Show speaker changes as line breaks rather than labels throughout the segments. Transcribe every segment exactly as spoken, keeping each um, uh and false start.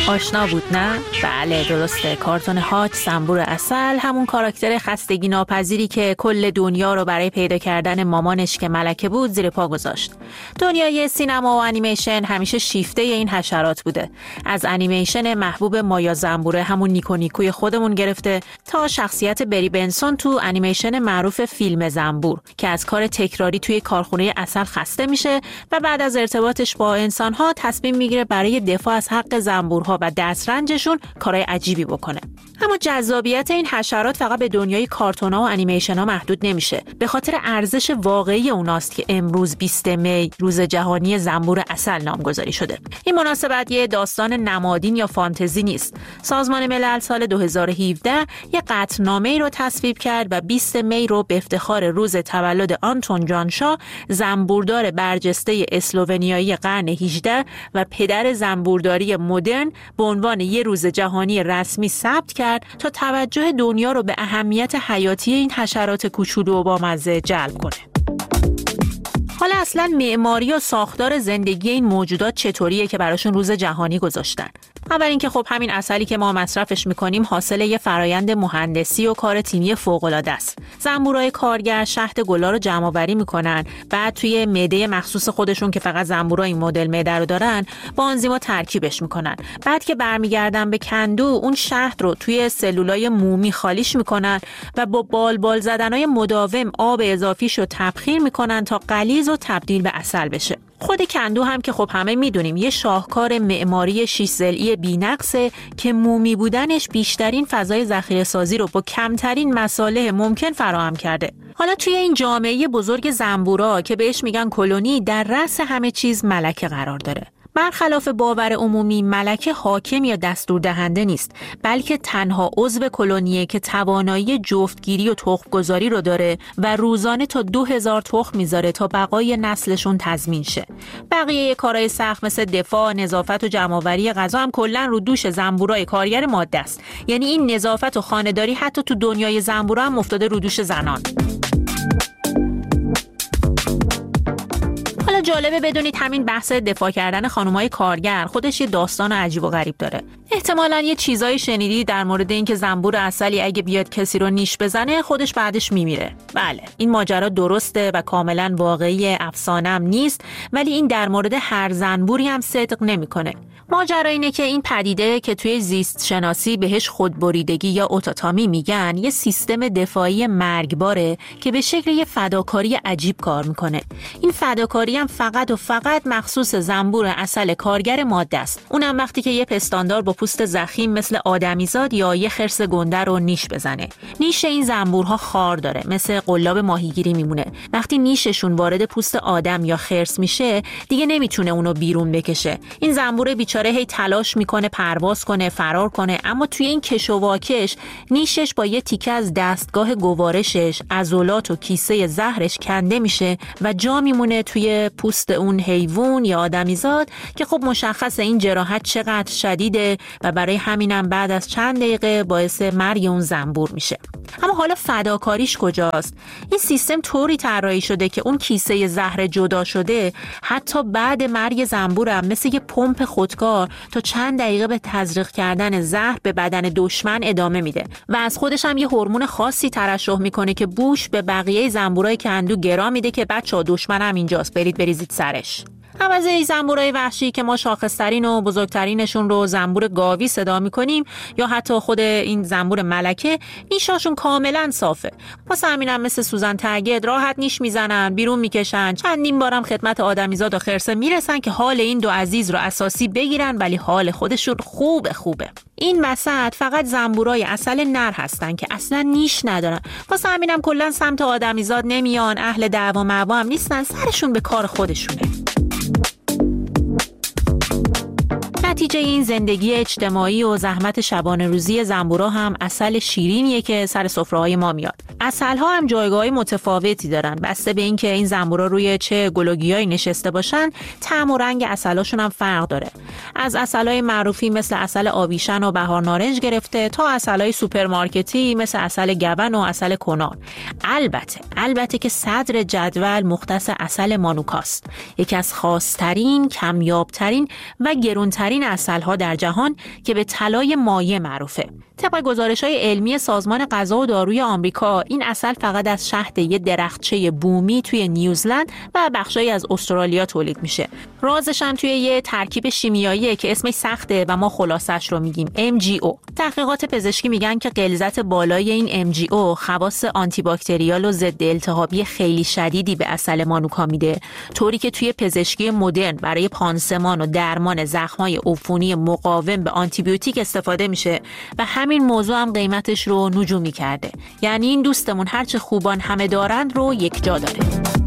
آشنا بود نه؟ بله درسته، کارتون هاچ زنبور عسل، همون کاراکتر خستگی ناپذیری که کل دنیا رو برای پیدا کردن مامانش که ملکه بود زیر پا گذاشت. دنیای سینما و انیمیشن همیشه شیفته این حشرات بوده، از انیمیشن محبوب مایا زنبوره همون نیکو نیکوی خودمون گرفته تا شخصیت بری بنسون تو انیمیشن معروف فیلم زنبور که از کار تکراری توی کارخونه عسل خسته میشه و بعد از ارتباطش با انسان‌ها تصمیم میگیره برای دفاع از حق زنبورها و دسترنجشون کارهای عجیبی بکنه. اما جذابیت این حشرات فقط به دنیای کارتونا و انیمیشن‌ها محدود نمیشه. به خاطر ارزش واقعی اوناست که امروز بیستم می روز جهانی زنبور عسل نامگذاری شده. این مناسبت یه داستان نمادین یا فانتزی نیست. سازمان ملل سال دو هزار و هفده یه قطعنامه‌ای رو تصویب کرد و بیستم می رو به افتخار روز تولد آنتون جان شا، زنبوردار برجسته اسلوونیایی قرن هجدهم و پدر زنبورداری مدرن، به عنوان یه روز جهانی رسمی ثبت کرد تا توجه دنیا رو به اهمیت حیاتی این حشرات کوچولو و بامزه جلب کنه. حالا اصلا معماری و ساختار زندگی این موجودات چطوریه که براشون روز جهانی گذاشتن؟ اول اینکه خب همین عسلی که ما مصرفش میکنیم حاصل یه فرایند مهندسی و کار تیمی فوق‌العاده است. زنبورای کارگر شهد گلا رو جمع آوری میکنن، بعد توی معده مخصوص خودشون که فقط زنبورای این مدل معده رو دارن با آنزیما ترکیبش میکنن. بعد که برمیگردن به کندو اون شهد رو توی سلولای مومی خالیش میکنن و با بال بال زدنای مداوم آب اضافیشو تبخیر میکنن تا غلیظ و تبدیل به عسل بشه. خود کندو هم که خب همه میدونیم یه شاهکار معماری شش ضلعی بی‌نقصه که مومی بودنش بیشترین فضای ذخیره سازی رو با کمترین مصالح ممکن فراهم کرده. حالا توی این جامعه بزرگ زنبورا که بهش میگن کلونی، در رأس همه چیز ملکه قرار داره. برخلاف باور عمومی، ملکه حاکم یا دستور دهنده نیست، بلکه تنها عضو کلونیه که توانایی جفتگیری و تخم‌گذاری رو داره و روزانه تا دو هزار تخم میذاره تا بقای نسلشون تضمین شه. بقیه کارهای سخت مثل دفاع، نظافت و جمع‌آوری غذا هم کلاً رو دوش زنبورای کارگر ماده است. یعنی این نظافت و خانه‌داری حتی تو دنیای زنبورا هم افتاده رو دوش زنان. حالا جالبه بدونید همین بحث دفاع کردن خانم‌های کارگر خودش یه داستان عجیب و غریب داره. احتمالاً یه چیزایی شنیدی در مورد اینکه زنبور عسلی اگه بیاد کسی رو نیش بزنه خودش بعدش میمیره. بله، این ماجرا درسته و کاملاً واقعی، افسانه‌ام نیست، ولی این در مورد هر زنبوری هم صدق نمی‌کنه. ماجرا اینه که این پدیده که توی زیست شناسی بهش خودبریدگی یا اوتاتامی میگن، یه سیستم دفاعی مرگباره که به شکل یه فداکاری عجیب کار میکنه. این فداکاری هم فقط و فقط مخصوص زنبور عسل کارگر ماده است. اونم وقتی که یه پستاندار با پوست ضخیم مثل آدمیزاد یا یه خرس گنده رو نیش بزنه. نیش این زنبورها خار داره، مثل قلاب ماهیگیری میمونه. وقتی نیششون وارد پوست آدم یا خرس میشه، دیگه نمیتونه اونو بیرون بکشه. این زنبور بیچاره هی تلاش میکنه پرواز کنه، فرار کنه، اما توی این کش و واکش نیشش با یه تیکه از دستگاه گوارشش، عضلات و کیسه زهرش کنده میشه و جا میمونه توی پوست اون حیوان یا آدمیزاد که خب مشخصه این جراحت چقدر شدیده و برای همینم بعد از چند دقیقه باعث مرگ اون زنبور میشه. اما حالا فداکاریش کجاست؟ این سیستم طوری طراحی شده که اون کیسه زهر جدا شده حتی بعد مرگ زنبورم مثل یه پمپ خودکار تا چند دقیقه به تزریق کردن زهر به بدن دشمن ادامه میده و از خودش هم یه هورمون خاصی ترشح میکنه که بوش به بقیه زنبورای کندو گرا میده که بچه‌ها دشمن هم اینجاست، برید بریزید سرش. عوض ای زنبورای وحشی که ما شاخصترین و بزرگترینشون رو زنبور گاوی صدا میکنیم یا حتی خود این زنبور ملکه، نیشاشون کاملا صافه. واسه همینم مثل سوزن تگد راحت نیش میزنن، بیرون میکشن، چندین بارم خدمت آدمیزاد و خرسه میرسن که حال این دو عزیز رو اساسی بگیرن، ولی حال خودشون خوبه خوبه. این وسط فقط زنبورای عسل نر هستن که اصلا نیش ندارن. واسه همینم کلا سمت آدمیزاد نمیان، اهل دعوا معوا هم نیستن، سرشون به کار خودشونه. نتیجه این زندگی اجتماعی و زحمت شبانه روزی زنبورا هم عسل شیرینیه که سر سفره‌های ما میاد. عسل‌ها هم جایگاه‌های متفاوتی دارن، بسته به اینکه این زنبورا روی چه گلوگیایی نشسته باشن، طعم و رنگ عسلاشون هم فرق داره. از عسلای معروفی مثل عسل آویشن و بهار نارنج گرفته تا عسلای سوپرمارکتی مثل عسل گون و عسل کنار. البته البته که صدر جدول مختص عسل مانوکاست، یکی از خاص‌ترین، کمیاب‌ترین و گرونترین عسل‌ها در جهان که به طلای مایع معروفه. طبق گزارش‌های علمی سازمان غذا و داروی آمریکا، این عسل فقط از شهد یه درختچه بومی توی نیوزلند و بخشایی از استرالیا تولید میشه. رازش هم توی یه ترکیب شیمیاییه که اسمش سخته و ما خلاصش رو میگیم ام جی او. تحقیقات پزشکی میگن که غلظت بالای این ام جی او خواص آنتی باکتریال و ضد التهابی خیلی شدیدی به عسل مانوکا میده، طوری که توی پزشکی مدرن برای پانسمان و درمان زخم‌های عفونی مقاوم به آنتی بیوتیک استفاده میشه و همین موضوع هم قیمتش رو نجومی کرده. یعنی این دوستمون هرچه خوبان همه دارند رو یک جا داره.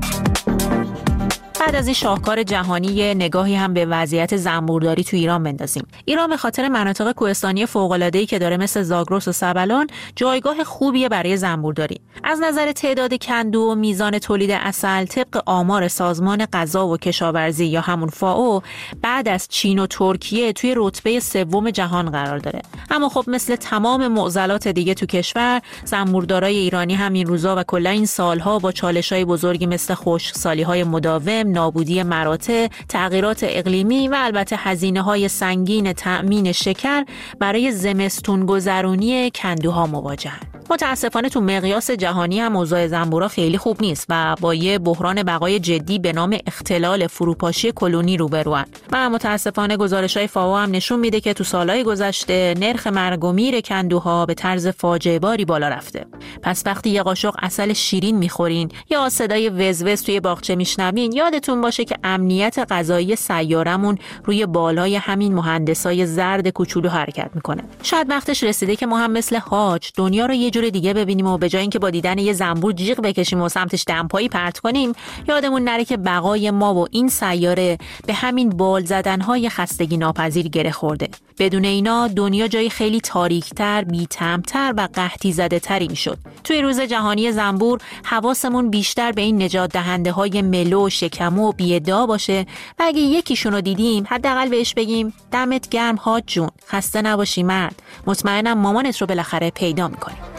بعد از این شاهکار جهانی نگاهی هم به وضعیت زنبورداری تو ایران بندازیم. ایران به خاطر مناطق کوهستانی فوق‌العاده‌ای که داره مثل زاگرس و سبلان جایگاه خوبیه برای زنبورداری. از نظر تعداد کندو و میزان تولید عسل طبق آمار سازمان غذا و کشاورزی یا همون فائو بعد از چین و ترکیه توی رتبه سوم جهان قرار داره. اما خب مثل تمام معضلات دیگه تو کشور، زنبوردارای ایرانی همین روزا و کلا این سالها با چالش‌های بزرگی مثل خشکسالی‌های مداوم، نابودی مراتع، تغییرات اقلیمی و البته هزینه‌های سنگین تأمین شکر برای زمستون گذرونی کندوها مواجهن. متاسفانه تو مقیاس جهانی هم اوضاع زنبورا خیلی خوب نیست و با یه بحران بقای جدی به نام اختلال فروپاشی کلونی روبروان. و متاسفانه گزارش‌های فائو هم نشون میده که تو سالهای گذشته نرخ مرگ و میر کندوها به طرز فاجعه باری بالا رفته. پس وقتی یه قاشق عسل شیرین میخورین یا صدای وزوز توی باغچه میشنوین، یادتون باشه که امنیت غذایی سیارمون روی بالای همین مهندسای زرد کوچولو حرکت میکنه. شاید وقتش رسیده که ما هم مثل حاج دنیا رو یه جور دیگه ببینیم و به جای اینکه با دیدن یه زنبور جیغ بکشیم و سمتش دمپایی پرت کنیم، یادمون نره که بقای ما و این سیاره به همین بال زدن‌های خستگی ناپذیر گره خورده. بدون اینا دنیا جای خیلی تاریک‌تر، بی‌طعم‌تر و قحطی زده‌تری میشد. توی روز جهانی زنبور حواسمون بیشتر به این نجات دهنده‌های ملو، شکمو و بی‌ادعا باشه و اگه یکیشون رو دیدیم حداقل بهش بگیم دمت گرم حاج جون، خسته نباشی مرد، مطمئنم مامانت رو بالاخره پیدا می‌کنی.